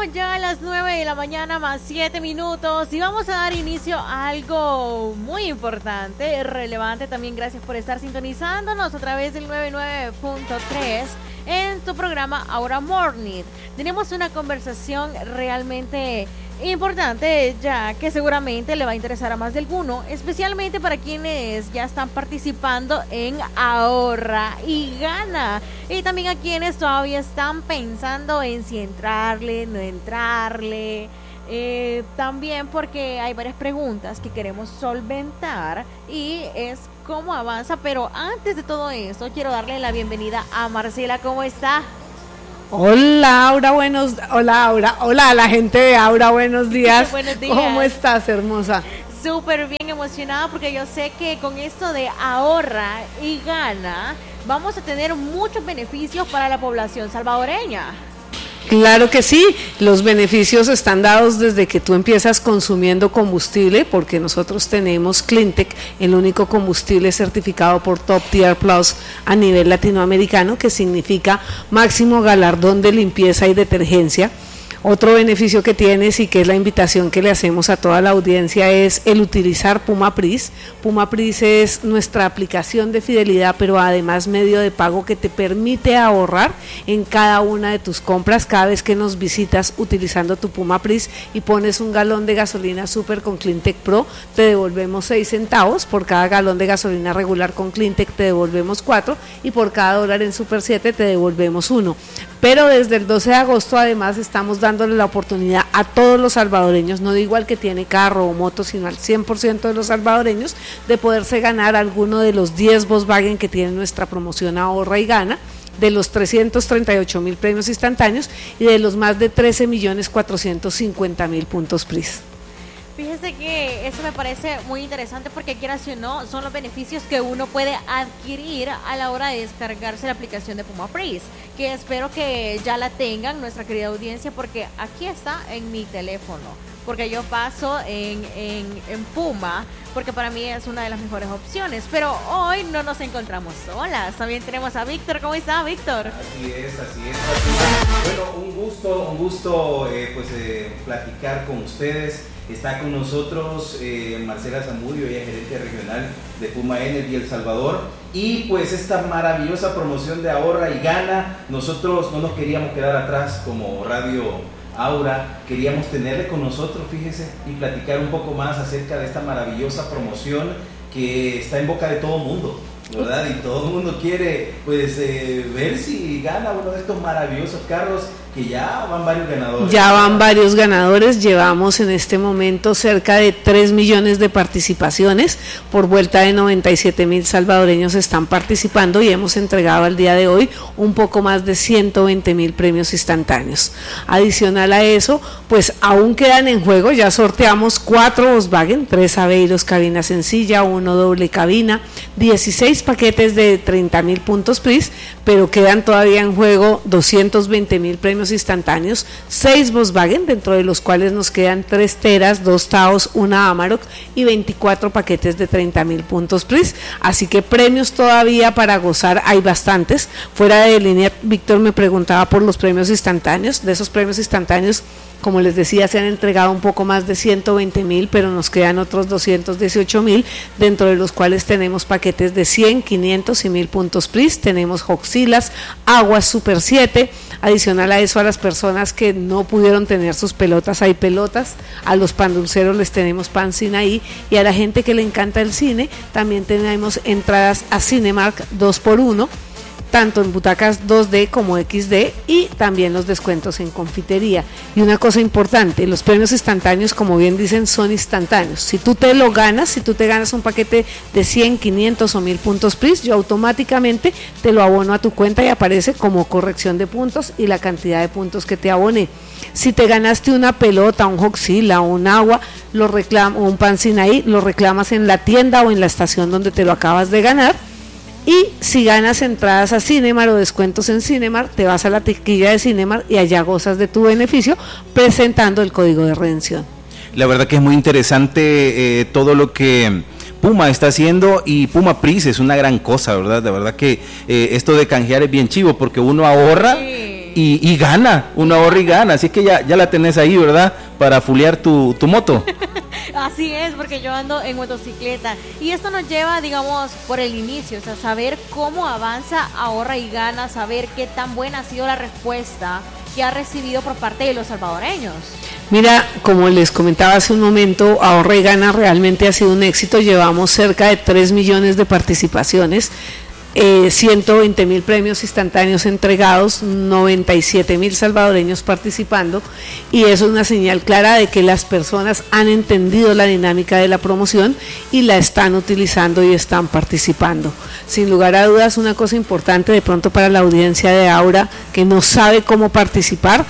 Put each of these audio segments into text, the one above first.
ya a las 9 de la mañana más 7 minutos y vamos a dar inicio a algo muy importante, relevante también. Gracias por estar sintonizándonos a través del 99.3 en tu programa Aura Morning. Tenemos una conversación realmente importante, ya que seguramente le va a interesar a más de alguno, especialmente para quienes ya están participando en Ahorra y Gana, y también a quienes todavía están pensando en si entrarle, no entrarle. También porque hay varias preguntas que queremos solventar y es cómo avanza. Pero antes de todo esto, quiero darle la bienvenida a Marcela. ¿Cómo está? Hola Aura, hola Aura, hola a la gente de Aura, buenos días. Buenos días. ¿Cómo estás, hermosa? Súper bien, emocionada porque yo sé que con esto de Ahorra y Gana vamos a tener muchos beneficios para la población salvadoreña. Claro que sí, los beneficios están dados desde que tú empiezas consumiendo combustible, porque nosotros tenemos Cleantech, el único combustible certificado por Top Tier Plus a nivel latinoamericano, que significa máximo galardón de limpieza y detergencia. Otro beneficio que tienes y que es la invitación que le hacemos a toda la audiencia es el utilizar Puma Pris. Puma Pris es nuestra aplicación de fidelidad, pero además medio de pago que te permite ahorrar en cada una de tus compras cada vez que nos visitas utilizando tu Puma Pris y pones un galón de gasolina Super con Cleantech Pro, te devolvemos 6 centavos, por cada galón de gasolina regular con Cleantech te devolvemos 4 y por cada dólar en Super 7 te devolvemos 1. Pero desde el 12 de agosto además estamos dándole la oportunidad a todos los salvadoreños, no digo al que tiene carro o moto, sino al 100% de los salvadoreños, de poderse ganar alguno de los 10 Volkswagen que tiene nuestra promoción Ahorra y Gana, de los 338,000 premios instantáneos y de los más de 13,450,000 puntos PRIS. Fíjese que eso me parece muy interesante porque quieras o no, son los beneficios que uno puede adquirir a la hora de descargarse la aplicación de Puma Pris, que espero que ya la tengan nuestra querida audiencia, porque aquí está en mi teléfono, porque yo paso en Puma, porque para mí es una de las mejores opciones. Pero hoy no nos encontramos solas, también tenemos a Víctor. ¿Cómo está, Víctor? Así es. Bueno, un gusto platicar con ustedes. Está con nosotros Marcela Zamudio, ella es gerente regional de Puma Energy El Salvador, y pues esta maravillosa promoción de Ahorra y Gana. Nosotros no nos queríamos quedar atrás como Radio Aura, queríamos tenerle con nosotros, fíjese, y platicar un poco más acerca de esta maravillosa promoción que está en boca de todo el mundo, ¿verdad? Y todo el mundo quiere ver si gana uno de estos maravillosos carros, que ya van varios ganadores. Ya van varios ganadores, llevamos en este momento cerca de 3 millones de participaciones, por vuelta de 97,000 salvadoreños están participando y hemos entregado al día de hoy un poco más de 120,000 premios instantáneos. Adicional a eso, pues aún quedan en juego, ya sorteamos 4 Volkswagen, 3 Aveiros cabina sencilla, 1 doble cabina, 16 paquetes de 30,000 puntos PRIS, pero quedan todavía en juego 220,000 premios instantáneos, 6 Volkswagen, dentro de los cuales nos quedan 3 Teras, 2 Taos, una Amarok y 24 paquetes de 30,000 puntos PRIS, así que premios todavía para gozar hay bastantes. Fuera de línea, Víctor me preguntaba por los premios instantáneos. De esos premios instantáneos, como les decía, se han entregado un poco más de 120,000, pero nos quedan otros 218,000, dentro de los cuales tenemos paquetes de 100, 500 y 1,000 puntos PRIS, tenemos Hoxilas, Aguas Super 7, adicional a eso a las personas que no pudieron tener sus pelotas, hay pelotas, a los pandulceros les tenemos pan Sinaí, y a la gente que le encanta el cine, también tenemos entradas a Cinemark 2x1, tanto en butacas 2D como XD, y también los descuentos en confitería. Y una cosa importante, los premios instantáneos, como bien dicen, son instantáneos. Si tú te lo ganas, si tú te ganas un paquete de 100, 500 o 1,000 puntos PRIS, yo automáticamente te lo abono a tu cuenta y aparece como corrección de puntos y la cantidad de puntos que te aboné. Si te ganaste una pelota, un Hoxila, un agua, o un pan Sinaí, lo reclamas en la tienda o en la estación donde te lo acabas de ganar. Y si ganas entradas a Cinemark o descuentos en Cinemark, te vas a la taquilla de Cinemark y allá gozas de tu beneficio presentando el código de redención. La verdad que es muy interesante todo lo que Puma está haciendo, y Puma Pris es una gran cosa, ¿verdad? De verdad que esto de canjear es bien chivo, porque uno ahorra. Sí. y gana, uno ahorra y gana, así que ya la tenés ahí, ¿verdad? Para fulear tu moto. Así es, porque yo ando en motocicleta y esto nos lleva, digamos, por el inicio, o sea, saber cómo avanza Ahorra y Gana, saber qué tan buena ha sido la respuesta que ha recibido por parte de los salvadoreños. Mira, como les comentaba hace un momento, Ahorra y Gana realmente ha sido un éxito, llevamos cerca de 3 millones de participaciones, 120.000 premios instantáneos entregados, 97.000 salvadoreños participando, y eso es una señal clara de que las personas han entendido la dinámica de la promoción y la están utilizando y están participando. Sin lugar a dudas, una cosa importante de pronto para la audiencia de Aura que no sabe cómo participar: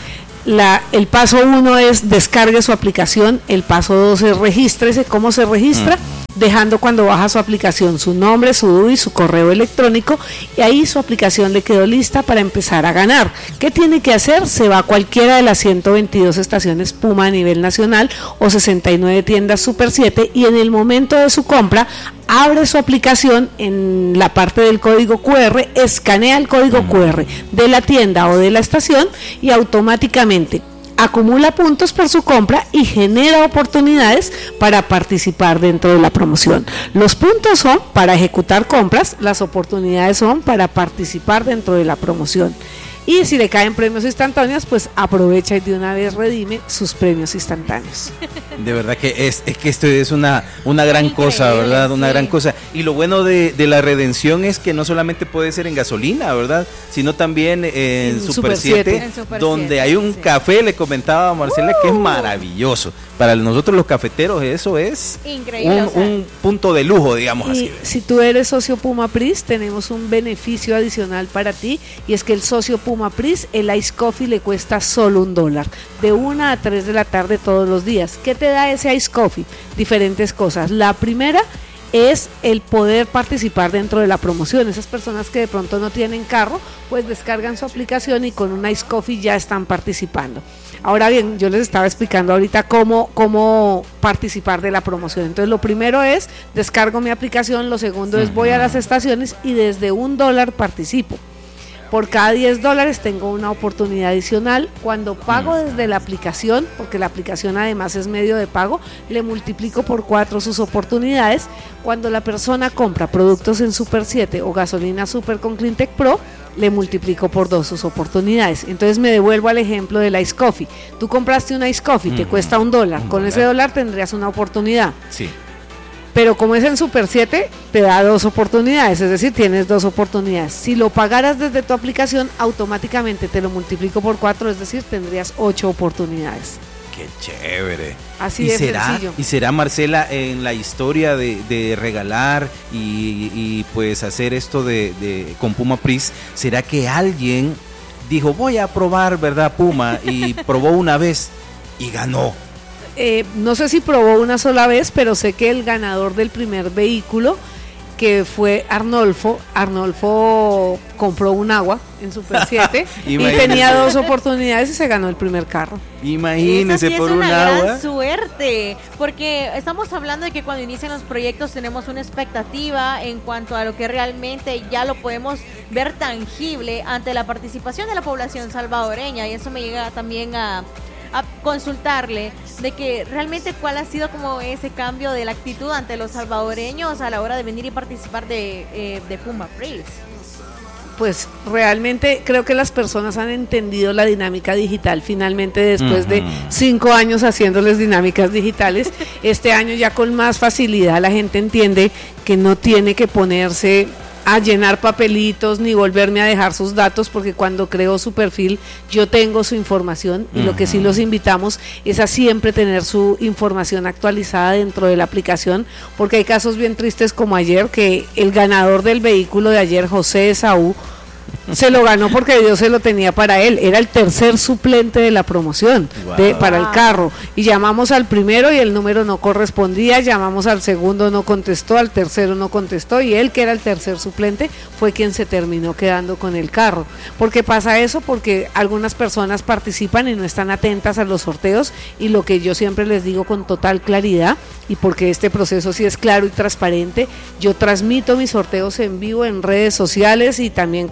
el paso 1 es descargue su aplicación, el paso 2 es regístrese. ¿Cómo se registra? Dejando cuando baja su aplicación su nombre, su DUI, su correo electrónico, y ahí su aplicación le quedó lista para empezar a ganar. ¿Qué tiene que hacer? Se va a cualquiera de las 122 estaciones Puma a nivel nacional o 69 tiendas Super 7 y en el momento de su compra abre su aplicación en la parte del código QR, escanea el código QR de la tienda o de la estación y automáticamente acumula puntos por su compra y genera oportunidades para participar dentro de la promoción. Los puntos son para ejecutar compras, las oportunidades son para participar dentro de la promoción. Y si le caen premios instantáneos, pues aprovecha y de una vez redime sus premios instantáneos. De verdad que es que esto es una gran cosa, ¿verdad? Una gran cosa. Y lo bueno de la redención es que no solamente puede ser en gasolina, ¿verdad? Sino también en Super 7, donde hay un café, le comentaba a Marcela, que es maravilloso. Para nosotros los cafeteros eso es increíble, un punto de lujo, digamos así. Si tú eres socio Puma Pris, tenemos un beneficio adicional para ti, y es que el socio Puma Pris, el Ice Coffee le cuesta solo $1, de 1 a 3 de la tarde todos los días. ¿Qué te da ese Ice Coffee? Diferentes cosas. La primera es el poder participar dentro de la promoción. Esas personas que de pronto no tienen carro, pues descargan su aplicación y con un Ice Coffee ya están participando. Ahora bien, yo les estaba explicando ahorita cómo participar de la promoción. Entonces, lo primero es descargo mi aplicación, lo segundo es voy a las estaciones y desde $1 participo. Por cada $10 tengo una oportunidad adicional. Cuando pago desde la aplicación, porque la aplicación además es medio de pago, le multiplico por 4 sus oportunidades. Cuando la persona compra productos en Super 7 o gasolina Super con Cleantech Pro, le multiplico por 2 sus oportunidades. Entonces me devuelvo al ejemplo del Ice Coffee. Tú compraste un Ice Coffee, te cuesta $1. Con ese $1 tendrías una oportunidad. Sí. Pero como es en Super 7, te da 2 oportunidades, es decir, tienes 2 oportunidades. Si lo pagaras desde tu aplicación, automáticamente te lo multiplico por 4, es decir, tendrías 8 oportunidades. ¡Qué chévere! Así de sencillo. ¿Y será, Marcela, en la historia de regalar y pues hacer esto con Puma Pris, será que alguien dijo, voy a probar, ¿verdad, Puma? Y probó una vez y ganó. No sé si probó una sola vez, pero sé que el ganador del primer vehículo, que fue Arnolfo compró un agua en Super 7 y tenía 2 oportunidades y se ganó el primer carro. Imagínense, sí, por un agua. Es una gran suerte, porque estamos hablando de que cuando inician los proyectos tenemos una expectativa en cuanto a lo que realmente ya lo podemos ver tangible ante la participación de la población salvadoreña, y eso me llega también a consultarle de que realmente cuál ha sido como ese cambio de la actitud ante los salvadoreños a la hora de venir y participar de Puma Pris. Pues realmente creo que las personas han entendido la dinámica digital finalmente después de 5 años haciéndoles dinámicas digitales. Este año ya con más facilidad la gente entiende que no tiene que ponerse a llenar papelitos ni volverme a dejar sus datos, porque cuando creo su perfil yo tengo su información, y lo que sí los invitamos es a siempre tener su información actualizada dentro de la aplicación, porque hay casos bien tristes como ayer, que el ganador del vehículo de ayer, José Esaú, se lo ganó porque Dios se lo tenía para él, era el tercer suplente de la promoción para el carro, y llamamos al primero y el número no correspondía, llamamos al segundo, no contestó, al tercero no contestó, y él, que era el tercer suplente, fue quien se terminó quedando con el carro. ¿Por qué pasa eso? Porque algunas personas participan y no están atentas a los sorteos, y lo que yo siempre les digo con total claridad, y porque este proceso sí es claro y transparente, yo transmito mis sorteos en vivo en redes sociales y también con varios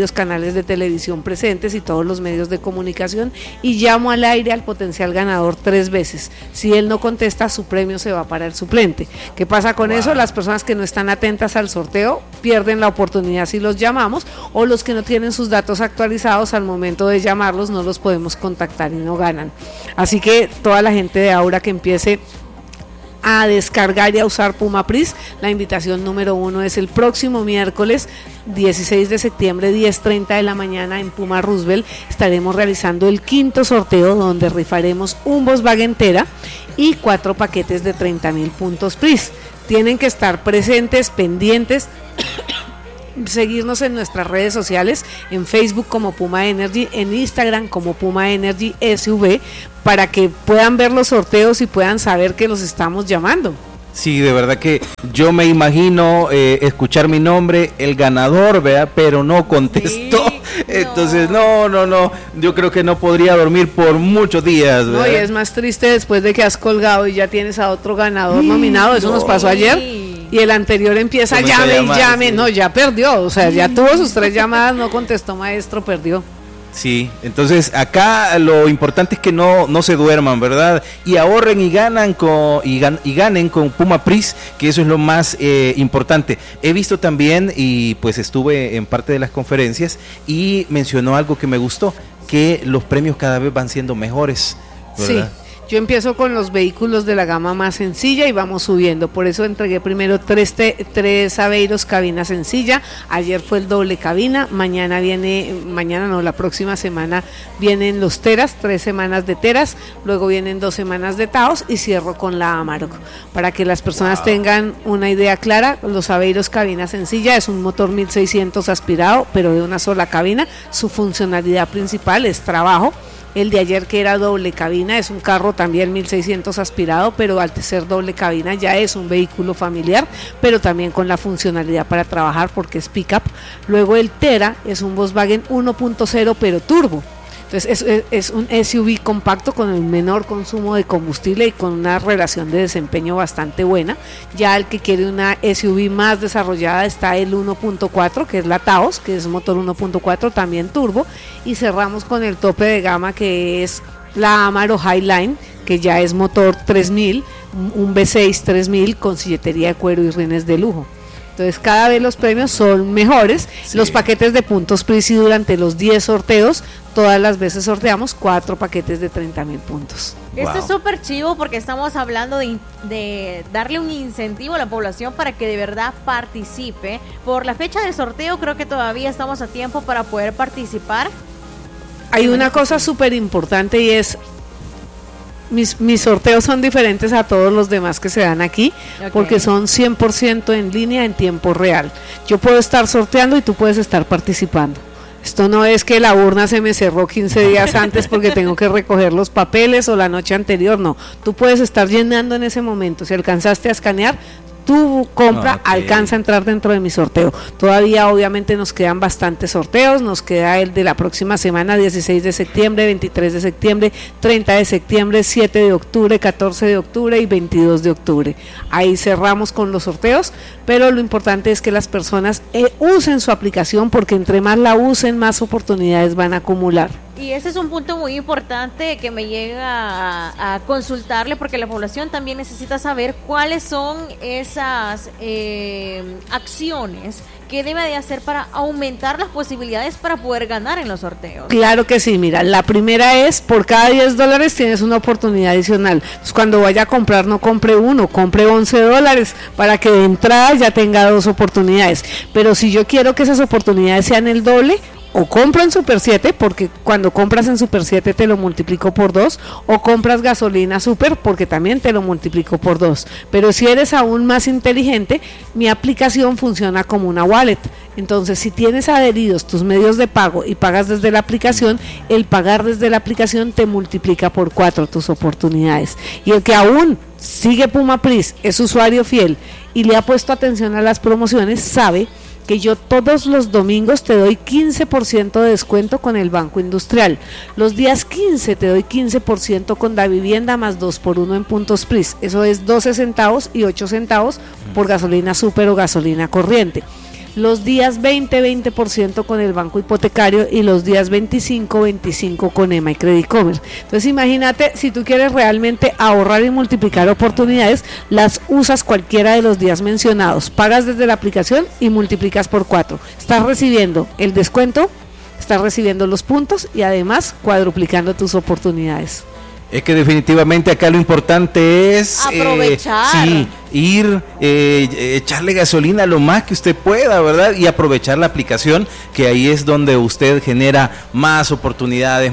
varios canales de televisión presentes y todos los medios de comunicación, y llamo al aire al potencial ganador 3 veces. Si él no contesta, su premio se va para el suplente. ¿Qué pasa con eso? Las personas que no están atentas al sorteo pierden la oportunidad si los llamamos, o los que no tienen sus datos actualizados, al momento de llamarlos no los podemos contactar y no ganan. Así que toda la gente de Aura que empiece a descargar y a usar Pumapris, la invitación número 1 es el próximo miércoles 16 de septiembre, 10:30 de la mañana, en Puma Roosevelt. Estaremos realizando el 5º sorteo, donde rifaremos un Volkswagen Tera y 4 paquetes de 30.000 puntos PRIS. Tienen que estar presentes, pendientes, seguirnos en nuestras redes sociales, en Facebook como Puma Energy, en Instagram como Puma Energy SV, para que puedan ver los sorteos y puedan saber que los estamos llamando. Sí, de verdad que yo me imagino escuchar mi nombre, el ganador, ¿verdad? Pero no contestó. Sí, entonces, no, yo creo que no podría dormir por muchos días, ¿verdad? No, y es más triste después de que has colgado y ya tienes a otro ganador nominado. Eso nos pasó ayer. Y el anterior empieza, llame, sí. No, ya perdió, o sea, ya tuvo sus 3 llamadas, no contestó, maestro, perdió. Sí, entonces acá lo importante es que no se duerman, ¿verdad? Y ahorren y ganen con Pumapris, que eso es lo más importante. He visto también, y pues estuve en parte de las conferencias, y mencionó algo que me gustó, que los premios cada vez van siendo mejores, ¿verdad? Sí. Yo empiezo con los vehículos de la gama más sencilla y vamos subiendo. Por eso entregué primero 3 Aveiros cabina sencilla. Ayer fue el doble cabina. La próxima semana vienen los Teras, 3 semanas de Teras. Luego vienen 2 semanas de Taos y cierro con la Amarok. Para que las personas tengan una idea clara, los Aveiros cabina sencilla es un motor 1600 aspirado, pero de una sola cabina. Su funcionalidad principal es trabajo. El de ayer, que era doble cabina, es un carro también 1600 aspirado, pero al ser doble cabina ya es un vehículo familiar, pero también con la funcionalidad para trabajar porque es pick-up. Luego el Tera es un Volkswagen 1.0 pero turbo. Entonces es un SUV compacto con el menor consumo de combustible y con una relación de desempeño bastante buena. Ya el que quiere una SUV más desarrollada está el 1.4, que es la Taos, que es motor 1.4 también turbo, y cerramos con el tope de gama, que es la Amarok Highline, que ya es motor 3000, un V6 3000 con silletería de cuero y rines de lujo. Entonces cada vez los premios son mejores. Sí. Los paquetes de puntos PRIS, y durante los 10 sorteos, todas las veces sorteamos 4 paquetes de 30.000 puntos. Esto es súper chivo porque estamos hablando de darle un incentivo a la población para que de verdad participe. Por la fecha del sorteo creo que todavía estamos a tiempo para poder participar. Hay una cosa súper importante, y es mis sorteos son diferentes a todos los demás que se dan aquí, porque son 100% en línea, en tiempo real. Yo puedo estar sorteando y tú puedes estar participando. Esto no es que la urna se me cerró 15 días antes porque tengo que recoger los papeles o la noche anterior, no. Tú puedes estar llenando en ese momento. Si alcanzaste a escanear, tu compra alcanza a entrar dentro de mi sorteo. Todavía obviamente nos quedan bastantes sorteos, nos queda el de la próxima semana, 16 de septiembre, 23 de septiembre, 30 de septiembre, 7 de octubre, 14 de octubre y 22 de octubre. Ahí cerramos con los sorteos, pero lo importante es que las personas usen su aplicación, porque entre más la usen, más oportunidades van a acumular. Y ese es un punto muy importante que me llega a consultarle, porque la población también necesita saber cuáles son esas acciones que debe de hacer para aumentar las posibilidades para poder ganar en los sorteos. Claro que sí, mira, la primera es, por cada $10 tienes una oportunidad adicional. Pues cuando vaya a comprar, no compre uno, compre $11, para que de entrada ya tenga 2 oportunidades. Pero si yo quiero que esas oportunidades sean el doble, o compro en Super 7, porque cuando compras en Super 7 te lo multiplico por 2, o compras gasolina Super, porque también te lo multiplico por 2. Pero si eres aún más inteligente, mi aplicación funciona como una wallet. Entonces, si tienes adheridos tus medios de pago y pagas desde la aplicación, el pagar desde la aplicación te multiplica por 4 tus oportunidades. Y el que aún sigue Pumapris, es usuario fiel y le ha puesto atención a las promociones, sabe que yo todos los domingos te doy 15% de descuento con el Banco Industrial. Los días 15 te doy 15% con la vivienda más 2x1 en puntos PRIS. Eso es 12 centavos y 8 centavos por gasolina Super o gasolina corriente. los días 20% con el banco hipotecario y los días 25 con EMA y Credit Comer. Entonces imagínate, si tú quieres realmente ahorrar y multiplicar oportunidades, las usas cualquiera de los días mencionados, pagas desde la aplicación y multiplicas por 4. Estás recibiendo el descuento, estás recibiendo los puntos y además cuadruplicando tus oportunidades. Es que definitivamente acá lo importante es aprovechar, ir, echarle gasolina lo más que usted pueda, ¿verdad? Y aprovechar la aplicación, que ahí es donde usted genera más oportunidades,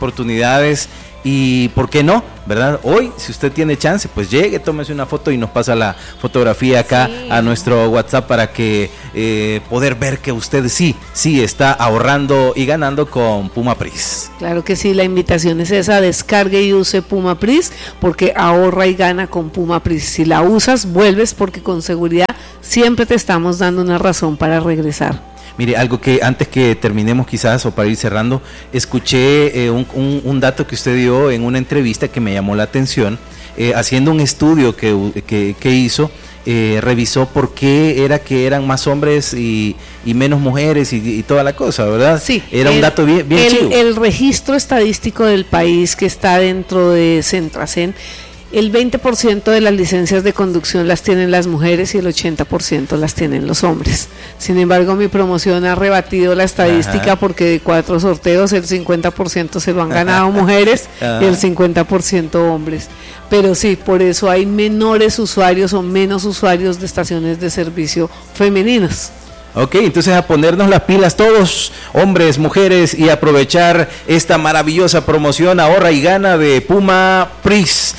y ¿por qué no? ¿Verdad? Hoy, si usted tiene chance, pues llegue, tómese una foto y nos pasa la fotografía acá a nuestro WhatsApp para que poder ver que usted sí está ahorrando y ganando con Puma Pris. Claro que sí, la invitación es esa, descargue y use Puma Pris, porque ahorra y gana con Puma Pris. Si la usas, vuelves, porque con seguridad siempre te estamos dando una razón para regresar. Mire, algo que antes que terminemos quizás, o para ir cerrando, escuché un dato que usted dio en una entrevista que me llamó la atención, haciendo un estudio que hizo, revisó por qué era que eran más hombres y menos mujeres y toda la cosa, ¿verdad? Sí. Era un dato bien chido. El registro estadístico del país que está dentro de Centrasen, el 20% de las licencias de conducción las tienen las mujeres y el 80% las tienen los hombres. Sin embargo, mi promoción ha rebatido la estadística, porque de 4 sorteos el 50% se lo han ganado mujeres y el 50% hombres. Pero sí, por eso hay menores usuarios o menos usuarios de estaciones de servicio femeninos. Ok, entonces a ponernos las pilas todos, hombres, mujeres, y aprovechar esta maravillosa promoción ahorra y gana de Puma Pris.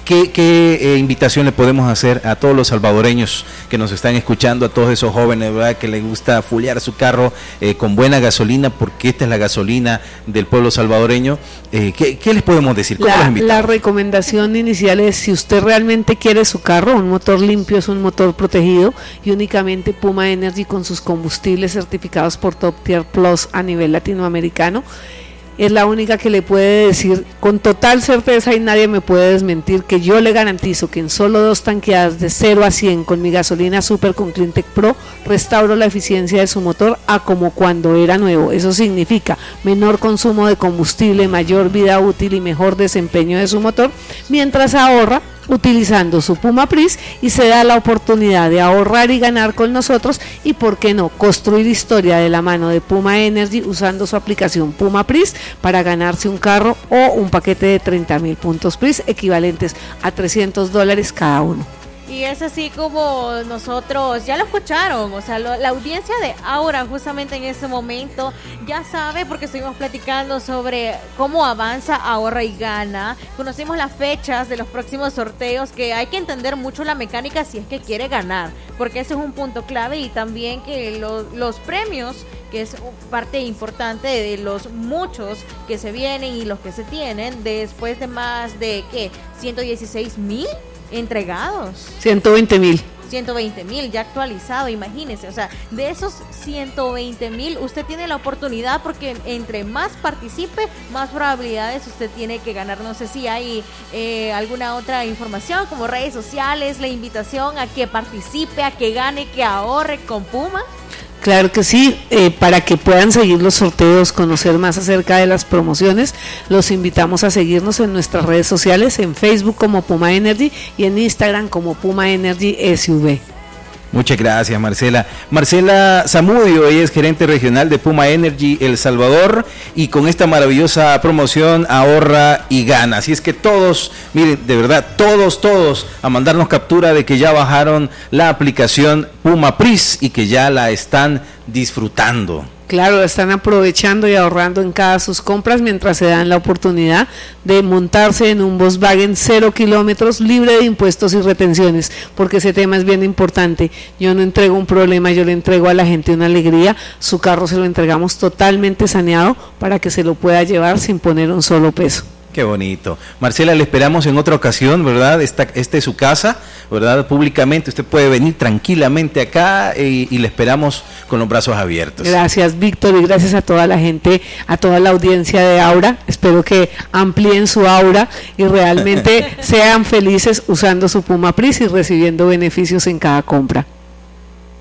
¿Qué invitación le podemos hacer a todos los salvadoreños que nos están escuchando, a todos esos jóvenes, ¿verdad?, que les gusta fulear su carro con buena gasolina, porque esta es la gasolina del pueblo salvadoreño? ¿Qué les podemos decir? ¿Cómo los invitamos? La recomendación inicial es, si usted realmente quiere su carro, un motor limpio es un motor protegido, y únicamente Puma Energy, con sus combustibles certificados por Top Tier Plus a nivel latinoamericano, es la única que le puede decir con total certeza, y nadie me puede desmentir, que yo le garantizo que en solo 2 tanqueadas de 0 a 100 con mi gasolina Super con Cleantech Pro restauro la eficiencia de su motor a como cuando era nuevo. Eso significa menor consumo de combustible, mayor vida útil y mejor desempeño de su motor, mientras ahorra utilizando su Puma Pris, y se da la oportunidad de ahorrar y ganar con nosotros, y por qué no construir historia de la mano de Puma Energy usando su aplicación Puma Pris para ganarse un carro o un paquete de 30,000 puntos Pris equivalentes a $300 cada uno. Y es así como nosotros, ya lo escucharon, o sea, la audiencia de Aura justamente en ese momento ya sabe, porque estuvimos platicando sobre cómo avanza Ahorra y Gana. Conocimos las fechas de los próximos sorteos, que hay que entender mucho la mecánica si es que quiere ganar, porque ese es un punto clave, y también que los premios, que es parte importante de los muchos que se vienen y los que se tienen, después de más de, ¿qué?, 116,000 entregados. 120,000 ya actualizado, imagínese, o sea, de esos 120,000 usted tiene la oportunidad, porque entre más participe, más probabilidades usted tiene que ganar. No sé si hay alguna otra información, como redes sociales, la invitación a que participe, a que gane, que ahorre con Puma. Claro que sí, para que puedan seguir los sorteos, conocer más acerca de las promociones, los invitamos a seguirnos en nuestras redes sociales, en Facebook como Puma Energy y en Instagram como Puma Energy SV. Muchas gracias, Marcela. Marcela Zamudio, ella es gerente regional de Puma Energy El Salvador, y con esta maravillosa promoción ahorra y gana. Así es que todos, miren, de verdad, todos a mandarnos captura de que ya bajaron la aplicación Puma Pris y que ya la están disfrutando. Claro, están aprovechando y ahorrando en cada sus compras, mientras se dan la oportunidad de montarse en un Volkswagen 0 kilómetros libre de impuestos y retenciones, porque ese tema es bien importante. Yo no entrego un problema, yo le entrego a la gente una alegría. Su carro se lo entregamos totalmente saneado para que se lo pueda llevar sin poner un solo peso. Qué bonito. Marcela, le esperamos en otra ocasión, ¿verdad? Esta es su casa, ¿verdad? Públicamente, usted puede venir tranquilamente acá y le esperamos con los brazos abiertos. Gracias, Víctor, y gracias a toda la gente, a toda la audiencia de Aura. Espero que amplíen su aura y realmente sean felices usando su Puma Pris y recibiendo beneficios en cada compra.